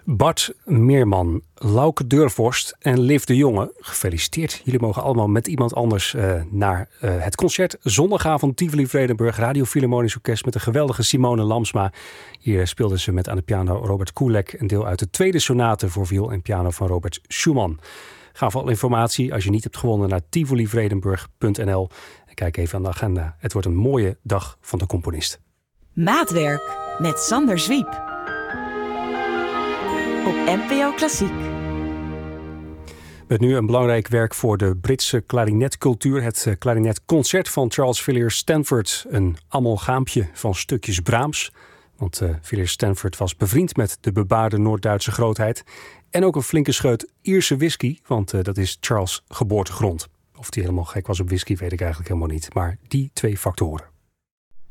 Bart Meerman, Lauke Deurvorst en Liv de Jonge, gefeliciteerd. Jullie mogen allemaal met iemand anders naar het concert zondagavond Tivoli-Vredenburg, Radio Philharmonisch Orkest met de geweldige Simone Lamsma. Hier speelden ze met aan de piano Robert Koelek, een deel uit de tweede sonate voor viool en piano van Robert Schumann. Ga voor alle informatie, als je niet hebt gewonnen, naar tivolivredenburg.nl en kijk even aan de agenda. Het wordt een mooie dag van de componist. Maatwerk met Sander Zwiep. Op NPO Klassiek. Met nu een belangrijk werk voor de Britse klarinetcultuur. Het klarinetconcert van Charles Villiers Stanford. Een amalgaampje van stukjes Brahms. Want Villiers Stanford was bevriend met de bebaarde Noord-Duitse grootheid. En ook een flinke scheut Ierse whisky. Want dat is Charles' geboortegrond. Of hij helemaal gek was op whisky weet ik eigenlijk helemaal niet. Maar die twee factoren.